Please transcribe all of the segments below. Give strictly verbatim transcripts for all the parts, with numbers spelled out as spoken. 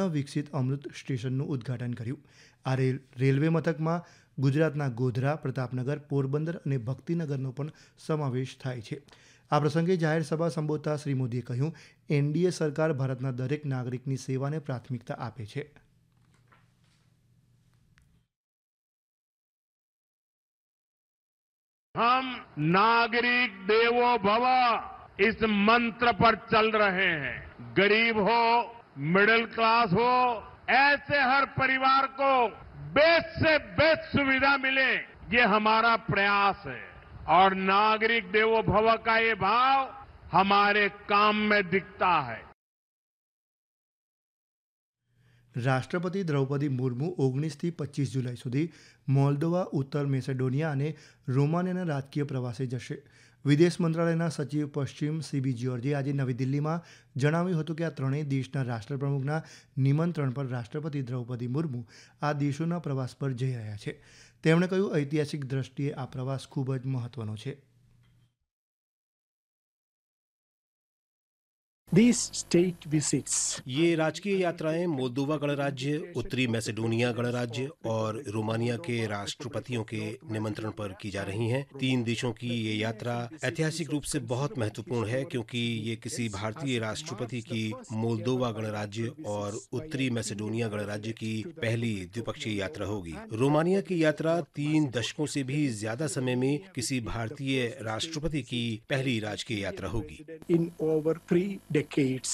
નવવિકસિત અમૃત સ્ટેશનનું ઉદ્ઘાટન કર્યું. આ રેલ રેલવે મથકમાં ગુજરાતના ગોધરા, પ્રતાપનગર, પોરબંદર અને ભક્તિનગરનો પણ સમાવેશ થાય છે. આ પ્રસંગે જાહેર સભા સંબોધતા શ્રી મોદીએ કહ્યું, એનડીએ સરકાર ભારતના દરેક નાગરિકની સેવાને પ્રાથમિકતા આપે છે. हम नागरिक देवो भव इस मंत्र पर चल रहे हैं. गरीब हो, मिडिल क्लास हो, ऐसे हर परिवार को बेस्ट से बेस्ट सुविधा मिले, ये हमारा प्रयास है. और नागरिक देवो भव का ये भाव हमारे काम में दिखता है. રાષ્ટ્રપતિ દ્રૌપદી મુર્મુ ઓગણીસથી પચીસ જુલાઈ સુધી મોલ્દોવા, ઉત્તર મેસેડોનિયા અને રોમાનિયાના રાજકીય પ્રવાસે જશે. વિદેશ મંત્રાલયના સચિવ પશ્ચિમ સીબી જ્યોર્જે આજે નવી દિલ્હીમાં જણાવ્યું હતું કે આ ત્રણેય દેશના રાષ્ટ્રપ્રમુખના નિમંત્રણ પર રાષ્ટ્રપતિ દ્રૌપદી મુર્મુ આ દેશોના પ્રવાસ પર જઈ રહ્યા છે. તેમણે કહ્યું, ઐતિહાસિક દ્રષ્ટિએ આ પ્રવાસ ખૂબ જ મહત્વનો છે. These state visits ये राजकीय यात्राएं मोल्दोवा गणराज्य, उत्तरी मैसेडोनिया गणराज्य और रोमानिया के राष्ट्रपतियों के निमंत्रण पर की जा रही हैं. तीन देशों की ये यात्रा ऐतिहासिक रूप से बहुत महत्वपूर्ण है क्योंकि ये किसी भारतीय राष्ट्रपति की मोल्दोवा गणराज्य और उत्तरी मैसेडोनिया गणराज्य की पहली द्विपक्षीय यात्रा होगी. रोमानिया की यात्रा तीन दशकों से भी ज्यादा समय में किसी भारतीय राष्ट्रपति की पहली राजकीय यात्रा होगी. in over three decades.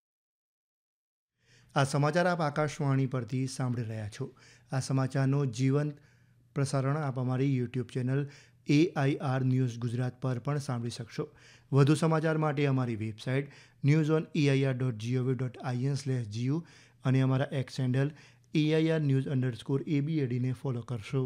આ સમાચાર આપ આકાશવાણી પરથી સાંભળી રહ્યા છો. આ સમાચારનો જીવંત પ્રસારણ આપ અમારી YouTube channel AIR news Gujarat પર પણ સાંભળી શકશો. વધુ સમાચાર માટે અમારી website news on AIR dot GOV dot IN slash GU અને અમારા x handle AIR news underscore એબીએડીને follow કરશો.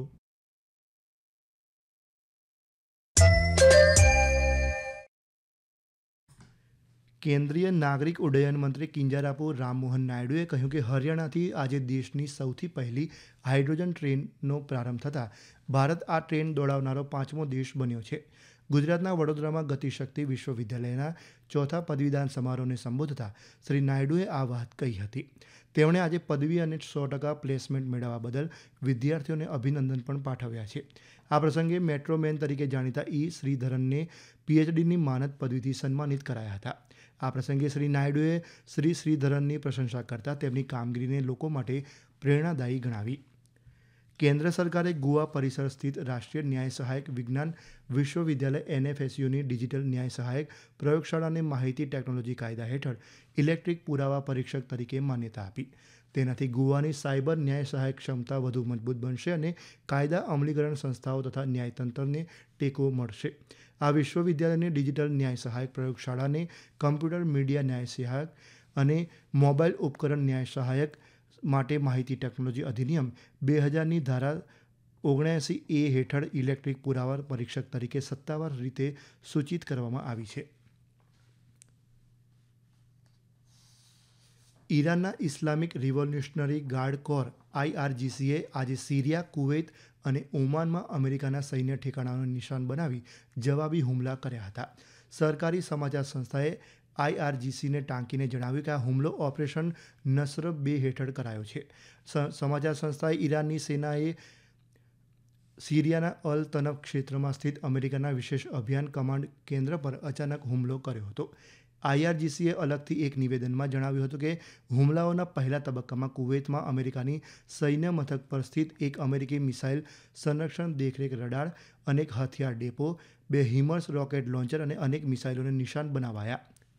કેન્દ્રીય નાગરિક ઉડ્ડયન મંત્રી કિંજારાપુ રામમોહન નાયડુએ કહ્યું કે હરિયાણાથી આજે દેશની સૌથી પહેલી હાઇડ્રોજન ટ્રેનનો પ્રારંભ થતાં ભારત આ ટ્રેન દોડાવનારો પાંચમો દેશ બન્યો છે. ગુજરાતના વડોદરામાં ગતિશક્તિ વિશ્વવિદ્યાલયના ચોથા પદવીદાન સમારોહને સંબોધતા શ્રી નાયડુએ આ વાત કહી હતી. તેમણે આજે પદવી અને સો ટકા પ્લેસમેન્ટ મેળવવા બદલ વિદ્યાર્થીઓને અભિનંદન પણ પાઠવ્યા છે. આ પ્રસંગે મેટ્રોમેન તરીકે જાણીતા ઈ શ્રીધરનને પીએચડીની માનદ પદવીથી સન્માનિત કરાયા હતા. આ પ્રસંગે શ્રી નાયડુએ શ્રી શ્રીધરનની પ્રશંસા કરતા તેમની કામગીરીને લોકો માટે પ્રેરણાદાયી ગણાવી. કેન્દ્ર સરકારે ગોવા પરિસર સ્થિત રાષ્ટ્રીય ન્યાય સહાયક વિજ્ઞાન વિશ્વવિદ્યાલય એનએફએસયુની ડિજિટલ ન્યાય સહાયક પ્રયોગશાળાને માહિતી ટેકનોલોજી કાયદા હેઠળ ઇલેક્ટ્રિક પુરાવા પરીક્ષક તરીકે માન્યતા આપી. તેનાથી ગોવાની સાયબર ન્યાય સહાયક ક્ષમતા વધુ મજબૂત બનશે અને કાયદા અમલીકરણ સંસ્થાઓ તથા ન્યાયતંત્રને ટેકો મળશે. આ વિશ્વવિદ્યાલયની ડિજિટલ ન્યાય સહાયક પ્રયોગશાળાને કમ્પ્યુટર મીડિયા ન્યાય સહાયક અને મોબાઈલ ઉપકરણ ન્યાય સહાયક માટે માહિતી ટેકનોલોજી અધિનિયમ બે હજારની ધારા ઓગણએંસી એ હેઠળ ઇલેક્ટ્રિક પુરાવા પરીક્ષક તરીકે સત્તાવાર રીતે સૂચિત કરવામાં આવી છે. ઈરાનના ઇસ્લામિક રિવોલ્યુશનરી ગાર્ડ કોર આઈઆરજીસીએ આજે સિરિયા, કુવૈત અને ઓમાનમાં અમેરિકાના સૈન્ય ઠેકાણાઓને નિશાન બનાવી જવાબી હુમલા કર્યા હતા. સરકારી સમાચાર સંસ્થાએ આઈઆરજીસીને ટાંકીને જણાવ્યું કે આ હુમલો ઓપરેશન નસર બે હેઠળ કરાયો છે. સમાચાર સંસ્થાએ ઈરાનની સેનાએ સિરિયાના અલ તનફ ક્ષેત્રમાં સ્થિત અમેરિકાના વિશેષ અભિયાન કમાન્ડ કેન્દ્ર પર અચાનક હુમલો કર્યો હતો. આઈઆરજીસીએ અલગથી એક નિવેદનમાં જણાવ્યું હતું કે હુમલાઓના પહેલા તબક્કામાં કુવૈતમાં અમેરિકાની સૈન્ય મથક પર સ્થિત એક અમેરિકી મિસાઇલ સંરક્ષણ દેખરેખ રડાર, અનેક હથિયાર ડેપો, બે હિમર્સ રોકેટ લોન્ચર અને અનેક મિસાઇલોને નિશાન બનાવાયા.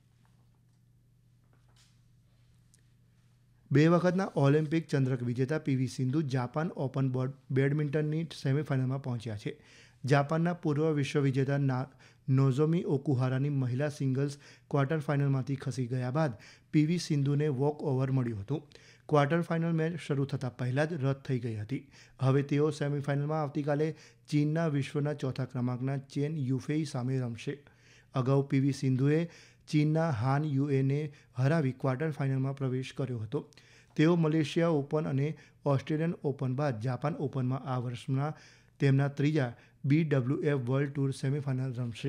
બે વખતના ઓલિમ્પિક ચંદ્રક વિજેતા પીવી સિંધુ જાપાન ઓપન બેડમિન્ટનની સેમીફાઇનલમાં પહોંચ્યા છે. જાપાનના પૂર્વ વિશ્વ વિજેતા ના નોઝોમી ઓકુહારાની મહિલા સિંગલ્સ ક્વાર્ટર ફાઇનલમાંથી ખસી ગયા બાદ પીવી સિંધુને વોક ઓવર મળ્યું હતું. ક્વાર્ટર ફાઇનલ મેચ શરૂ થતાં પહેલાં જ રદ થઈ ગઈ હતી. હવે તેઓ સેમીફાઇનલમાં આવતીકાલે ચીનના વિશ્વના ચોથા ક્રમાંકના ચેન યુફેઈ સામે રમશે. અગાઉ પીવી સિંધુએ ચીનના હાન યુએને હરાવી ક્વાર્ટર ફાઇનલમાં પ્રવેશ કર્યો હતો. તેઓ મલેશિયા ઓપન અને ઓસ્ટ્રેલિયન ઓપન બાદ જાપાન ઓપનમાં આ વર્ષના તેમના ત્રીજા બીડબ્લ્યુએફ વર્લ્ડ ટૂર સેમીફાઇનલ રમશે.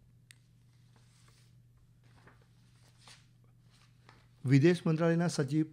વિદેશ મંત્રાલયના સચિવ